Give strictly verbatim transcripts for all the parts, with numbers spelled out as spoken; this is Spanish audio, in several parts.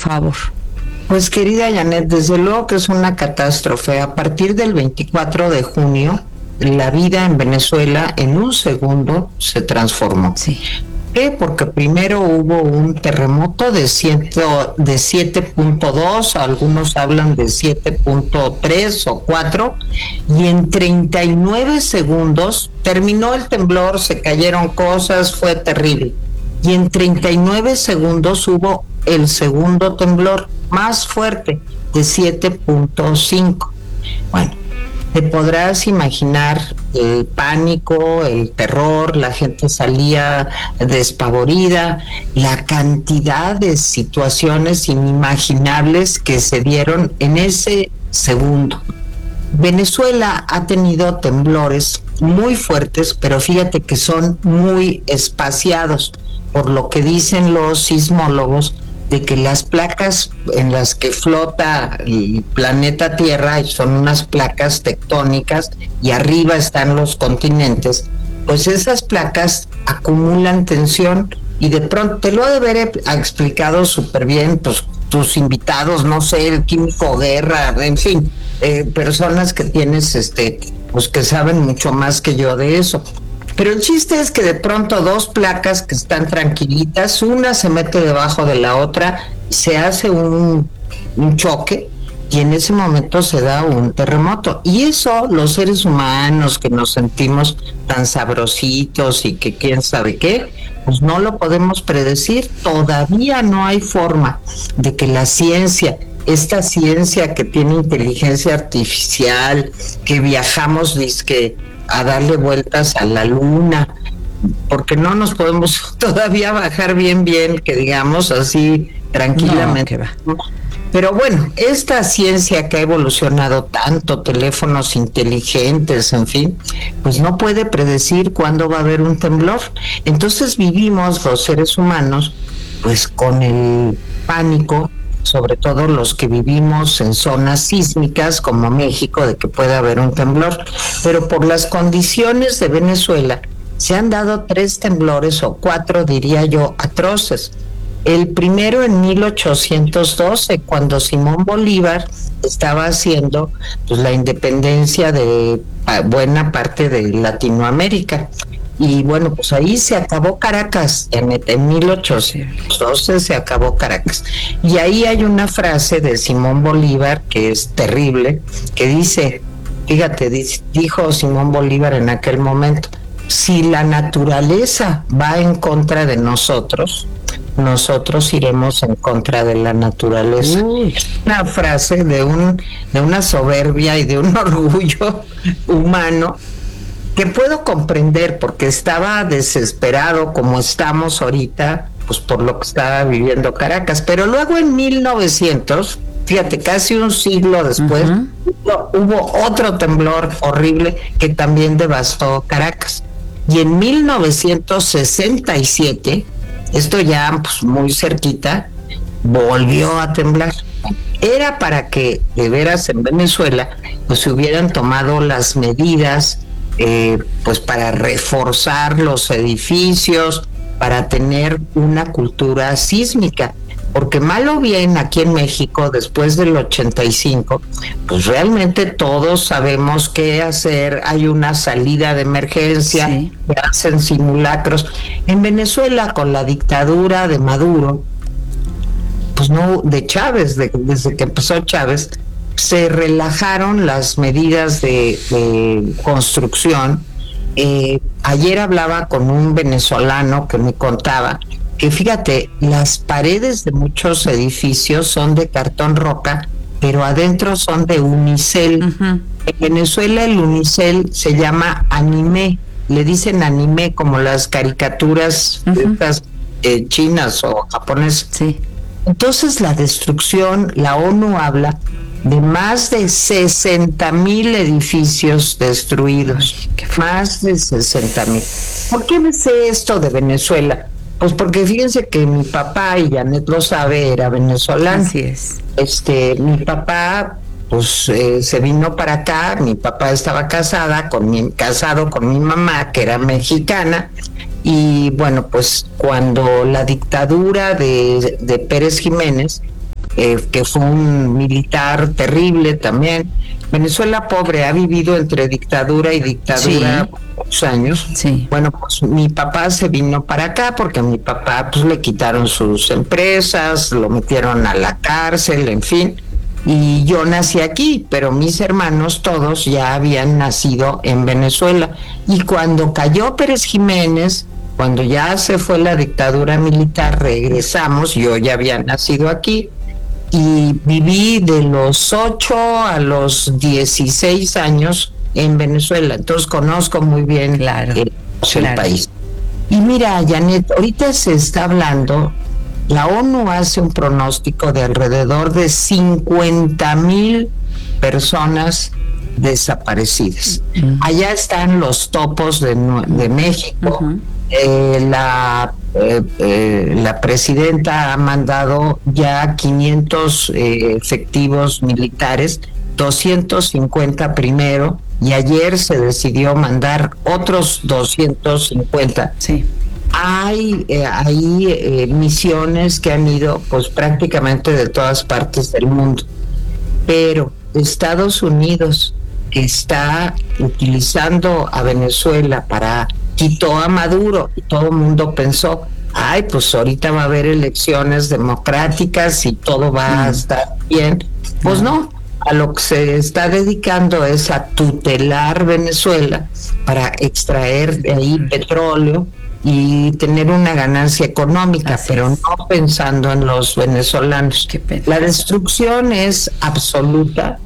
favor. Pues querida Janet, desde luego que es una catástrofe. A partir del veinticuatro de junio, la vida en Venezuela en un segundo se transformó. Sí. ¿Por qué? Porque primero hubo un terremoto de, ciento, de siete punto dos, algunos hablan de siete punto tres o cuatro, y en treinta y nueve segundos terminó el temblor, se cayeron cosas, fue terrible. Y en treinta y nueve segundos hubo el segundo temblor más fuerte, de siete punto cinco. Bueno, te podrás imaginar el pánico, el terror, la gente salía despavorida, la cantidad de situaciones inimaginables que se dieron en ese segundo. Venezuela ha tenido temblores muy fuertes, pero fíjate que son muy espaciados, por lo que dicen los sismólogos, de que las placas en las que flota el planeta Tierra son unas placas tectónicas y arriba están los continentes, pues esas placas acumulan tensión y de pronto te lo ha de haber explicado súper bien, pues tus invitados, no sé, el Químico Guerra, en fin, eh, personas que tienes, este, pues que saben mucho más que yo de eso. Pero el chiste es que de pronto dos placas que están tranquilitas, una se mete debajo de la otra, se hace un, un choque y en ese momento se da un terremoto. Y eso los seres humanos que nos sentimos tan sabrositos y que quién sabe qué, pues no lo podemos predecir. Todavía no hay forma de que la ciencia, esta ciencia que tiene inteligencia artificial, que viajamos dizque a darle vueltas a la luna, porque no nos podemos todavía bajar bien bien, que digamos así tranquilamente. No, pero bueno, esta ciencia que ha evolucionado tanto, teléfonos inteligentes, en fin, pues no puede predecir cuándo va a haber un temblor. Entonces vivimos los seres humanos pues con el pánico, sobre todo los que vivimos en zonas sísmicas como México, de que puede haber un temblor, pero por las condiciones de Venezuela se han dado tres temblores o cuatro, diría yo, atroces. El primero en mil ochocientos doce, cuando Simón Bolívar estaba haciendo pues la independencia de buena parte de Latinoamérica. Y bueno, pues ahí se acabó Caracas, en, en mil ochocientos doce se acabó Caracas. Y ahí hay una frase de Simón Bolívar que es terrible, que dice, fíjate, dice, dijo Simón Bolívar en aquel momento, si la naturaleza va en contra de nosotros, nosotros iremos en contra de la naturaleza. Uy. Una frase de un de una soberbia y de un orgullo humano que puedo comprender porque estaba desesperado como estamos ahorita, pues por lo que estaba viviendo Caracas. Pero luego en mil novecientos, fíjate, casi un siglo después, uh-huh. hubo otro temblor horrible que también devastó Caracas. Y en mil novecientos sesenta y siete, esto ya pues muy cerquita, volvió a temblar. Era para que de veras en Venezuela pues se hubieran tomado las medidas Eh, pues para reforzar los edificios, para tener una cultura sísmica, porque mal o bien aquí en México después del ochenta y cinco, pues realmente todos sabemos qué hacer, hay una salida de emergencia, sí. que hacen simulacros. En Venezuela con la dictadura de Maduro, pues no, de Chávez, de, desde que empezó Chávez, se relajaron las medidas de, de construcción. Eh, ayer hablaba con un venezolano que me contaba que fíjate, las paredes de muchos edificios son de cartón roca, pero adentro son de unicel. Uh-huh. En Venezuela el unicel se llama anime, le dicen anime como las caricaturas uh-huh. estas, eh, chinas o japonesas. Sí. Entonces la destrucción, la ONU habla de más de sesenta mil edificios destruidos. Ay, más de sesenta mil. ¿Por qué me sé esto de Venezuela? Pues porque fíjense que mi papá, y Janet lo sabe, era venezolano. Así es. Este, mi papá, pues eh, se vino para acá. Mi papá estaba casada con mi, casado con mi mamá, que era mexicana. Y bueno, pues cuando la dictadura de, de Pérez Jiménez, eh, que fue un militar terrible también. Venezuela pobre, ha vivido entre dictadura y dictadura Sí. muchos años. Sí. Bueno, pues mi papá se vino para acá porque a mi papá pues le quitaron sus empresas, lo metieron a la cárcel, en fin. Y yo nací aquí, pero mis hermanos todos ya habían nacido en Venezuela. Y cuando cayó Pérez Jiménez, cuando ya se fue la dictadura militar, regresamos, yo ya había nacido aquí, y viví de los ocho a los dieciséis años en Venezuela, entonces conozco muy bien Claro, el, claro. el país. Y mira, Janet, ahorita se está hablando, la ONU hace un pronóstico de alrededor de cincuenta mil personas desaparecidas. Uh-huh. Allá están los topos de, de México. Uh-huh. Eh, la, eh, eh, la presidenta ha mandado ya quinientos eh, efectivos militares, doscientos cincuenta primero, y ayer se decidió mandar otros doscientos cincuenta. Sí. Hay, eh, hay eh, misiones que han ido pues prácticamente de todas partes del mundo, pero Estados Unidos está utilizando a Venezuela para... quitó a Maduro y todo el mundo pensó, ay, pues ahorita va a haber elecciones democráticas y todo va mm. a estar bien. Pues mm. no, a lo que se está dedicando es a tutelar Venezuela para extraer de ahí petróleo y tener una ganancia económica, Así pero es. no pensando en los venezolanos. La destrucción es absoluta.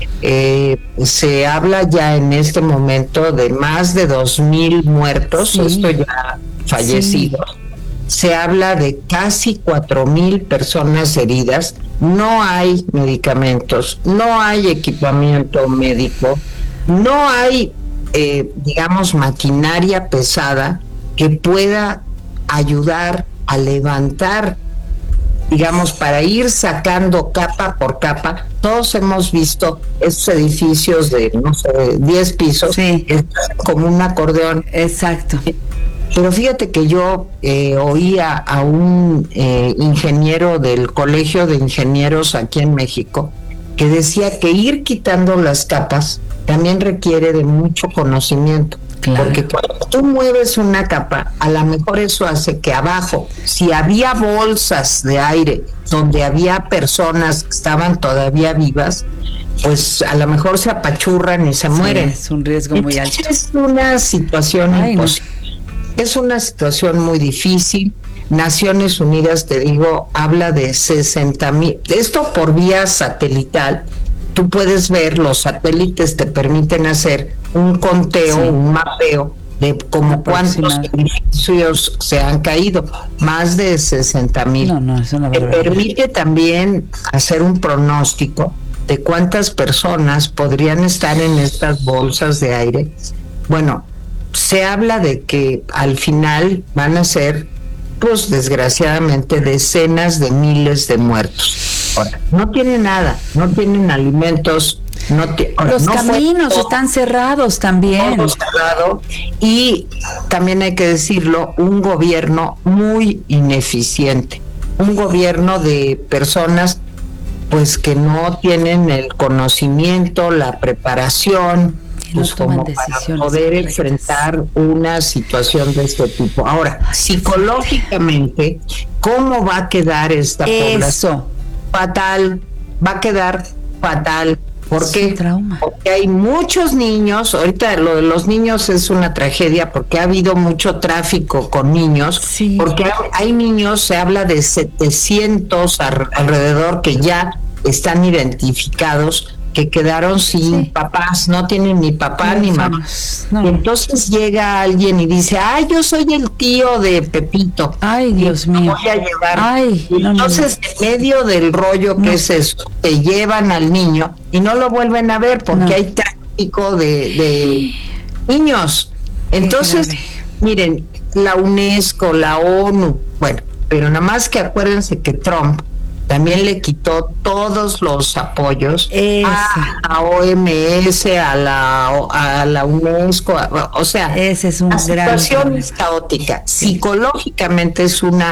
Eh, se habla ya en este momento de más de dos mil muertos, sí. esto ya fallecidos. Sí. Se habla de casi cuatro mil personas heridas. No hay medicamentos, no hay equipamiento médico, no hay, eh, digamos, maquinaria pesada que pueda ayudar a levantar, digamos, para ir sacando capa por capa. Todos hemos visto estos edificios de, no sé, diez pisos, sí. como un acordeón. Exacto. Pero fíjate que yo eh, oía a un eh, ingeniero del Colegio de Ingenieros aquí en México que decía que ir quitando las capas también requiere de mucho conocimiento. Claro. Porque cuando tú mueves una capa, a lo mejor eso hace que abajo, si había bolsas de aire donde había personas que estaban todavía vivas, pues a lo mejor se apachurran y se sí, mueren. Es un riesgo muy Entonces, alto. Es una situación Ay, imposible. No. Es una situación muy difícil. Naciones Unidas, te digo, habla de sesenta mil. Esto por vía satelital. Tú puedes ver, los satélites te permiten hacer un conteo, sí. un mapeo de como cuántos edificios se han caído, más de sesenta mil. No, no, eso no te permite también hacer un pronóstico de cuántas personas podrían estar en estas bolsas de aire. Bueno, se habla de que al final van a ser, pues desgraciadamente, decenas de miles de muertos. Ahora, no tienen nada, no tienen alimentos, no te, ahora, los no caminos todo, están cerrados también. Todo cerrado, y también hay que decirlo, un gobierno muy ineficiente, un gobierno de personas pues que no tienen el conocimiento, la preparación, no pues como para poder correctas. enfrentar una situación de este tipo. Ahora, Ay, psicológicamente, ¿cómo va a quedar esta Eso. población? Fatal, va a quedar fatal. ¿Por qué? Trauma. Porque hay muchos niños, ahorita lo de los niños es una tragedia porque ha habido mucho tráfico con niños, sí. porque hay, hay niños, se habla de setecientos ar, alrededor que ya están identificados, que quedaron sin sí. papás, no tienen ni papá no, ni mamá. No. Y entonces llega alguien y dice, ay, yo soy el tío de Pepito. Ay, Dios mío. Voy a llevar. Ay, y entonces, no, no. en medio del rollo que no. es eso, te llevan al niño y no lo vuelven a ver porque no. hay tráfico de, de niños. Entonces, miren, la UNESCO, la ONU, bueno, pero nada más que acuérdense que Trump también le quitó todos los apoyos Ese. a la O M S, a la, a la UNESCO, a, o sea, Ese es un la gran situación es caótica. Psicológicamente es una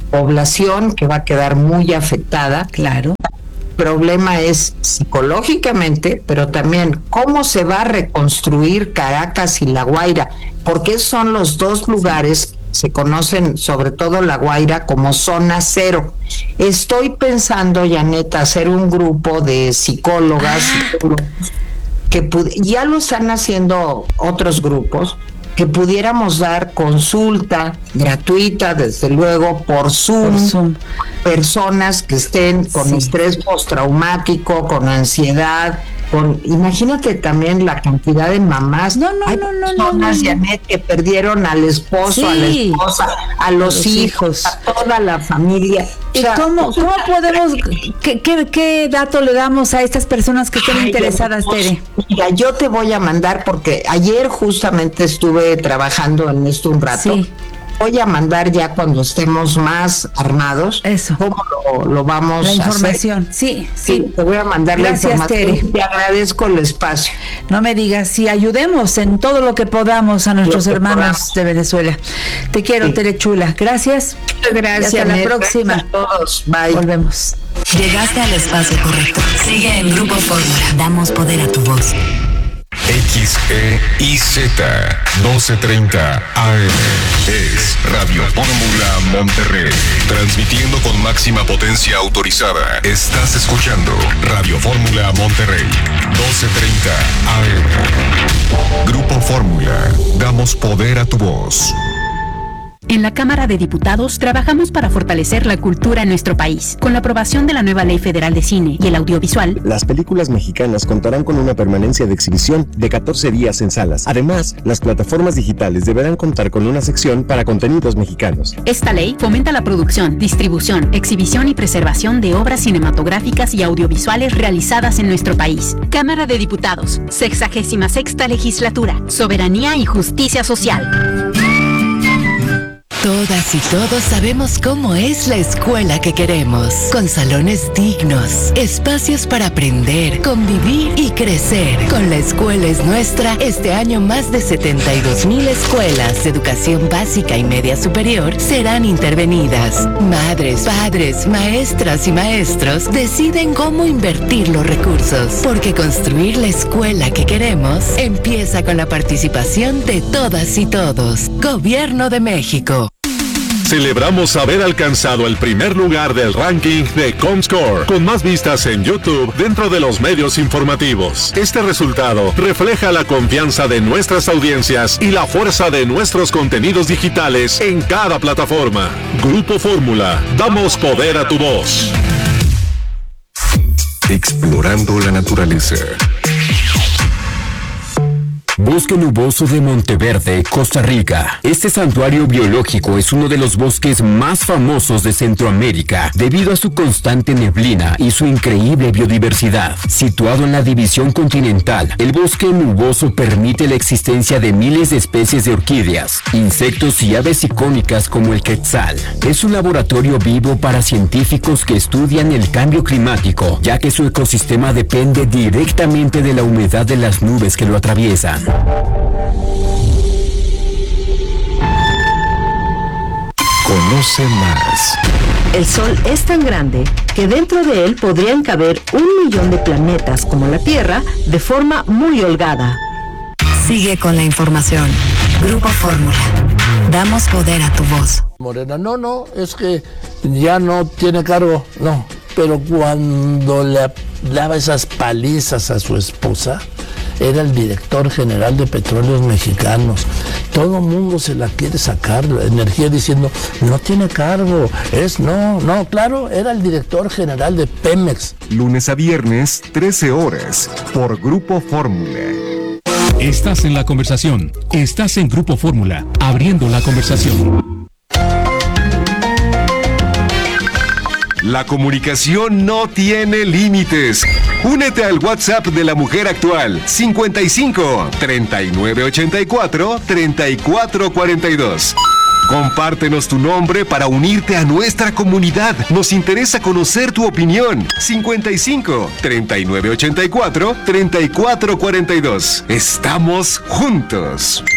población que va a quedar muy afectada. Claro. El problema es psicológicamente, pero también cómo se va a reconstruir Caracas y La Guaira, porque son los dos lugares que se conocen, sobre todo La Guaira, como zona cero. Estoy pensando, Janet, hacer un grupo de psicólogas, psicólogos, que pud- ya lo están haciendo otros grupos, que pudiéramos dar consulta gratuita, desde luego, por Zoom, Por Zoom. personas que estén con Sí. estrés postraumático, con ansiedad, con, imagínate también la cantidad de mamás. No, no, Hay no, no, personas, no, no. Janet, que perdieron al esposo, Sí. a la esposa, a los, los hijos, hijos. a toda la familia. ¿Y O sea, cómo, cómo podemos, qué, qué, qué dato le damos a estas personas que estén Ay, interesadas, hermoso. Tere? Mira, yo te voy a mandar, porque ayer justamente estuve trabajando en esto un rato. Sí. Voy a mandar ya cuando estemos más armados. Eso. ¿Cómo lo, lo vamos La a hacer? información, sí, Sí, sí. te voy a mandar Gracias, la información. Tere. Te agradezco el espacio. No me digas, sí, ayudemos en todo lo que podamos a nuestros Lo que hermanos podamos. de Venezuela. Te quiero, Sí. Tere Chula. Gracias. Muchas gracias. Y hasta la Neta. próxima. Gracias a todos. Bye. Volvemos. Llegaste al espacio correcto. Sigue en Grupo Fórmula. Damos poder a tu voz. X E I Z doce treinta A M es Radio Fórmula Monterrey, transmitiendo con máxima potencia autorizada. Estás escuchando Radio Fórmula Monterrey, doce treinta A M. Grupo Fórmula, damos poder a tu voz. En la Cámara de Diputados trabajamos para fortalecer la cultura en nuestro país. Con la aprobación de la nueva Ley Federal de Cine y el Audiovisual, las películas mexicanas contarán con una permanencia de exhibición de catorce días en salas. Además, las plataformas digitales deberán contar con una sección para contenidos mexicanos. esta ley fomenta la producción, distribución, exhibición y preservación de obras cinematográficas y audiovisuales realizadas en nuestro país. Cámara de Diputados, sexagésima sexta legislatura, soberanía y justicia social. Todas y todos sabemos cómo es la escuela que queremos, con salones dignos, espacios para aprender, convivir y crecer. Con La Escuela es Nuestra, este año más de setenta y dos mil escuelas de educación básica y media superior serán intervenidas. Madres, padres, maestras y maestros deciden cómo invertir los recursos, porque construir la escuela que queremos empieza con la participación de todas y todos. Gobierno de México. Celebramos haber alcanzado el primer lugar del ranking de Comscore, con más vistas en YouTube dentro de los medios informativos. Este resultado refleja la confianza de nuestras audiencias y la fuerza de nuestros contenidos digitales en cada plataforma. Grupo Fórmula, damos poder a tu voz. Explorando la naturaleza. Bosque Nuboso de Monteverde, Costa Rica. Este santuario biológico es uno de los bosques más famosos de Centroamérica debido a su constante neblina y su increíble biodiversidad. Situado en la división continental, el bosque nuboso permite la existencia de miles de especies de orquídeas, insectos y aves icónicas como el quetzal. Es un laboratorio vivo para científicos que estudian el cambio climático, ya que su ecosistema depende directamente de la humedad de las nubes que lo atraviesan. Conoce más. El Sol es tan grande que dentro de él podrían caber un millón de planetas como la Tierra de forma muy holgada. Sigue con la información. Grupo Fórmula. Damos poder a tu voz. Morena, no, no, es que ya no tiene cargo, no. Pero cuando le daba esas palizas a su esposa, era el director general de Petróleos Mexicanos. Todo el mundo se la quiere sacar, la energía diciendo, no tiene cargo, es no, no, claro, era el director general de Pemex. Lunes a viernes, trece horas, por Grupo Fórmula. Estás en la conversación. Estás en Grupo Fórmula, abriendo la conversación. La comunicación no tiene límites. Únete al WhatsApp de la mujer actual, cincuenta y cinco, treinta y nueve ochenta y cuatro, treinta y cuatro cuarenta y dos. Compártenos tu nombre para unirte a nuestra comunidad. Nos interesa conocer tu opinión. cincuenta y cinco, treinta y nueve ochenta y cuatro, treinta y cuatro cuarenta y dos. Estamos juntos.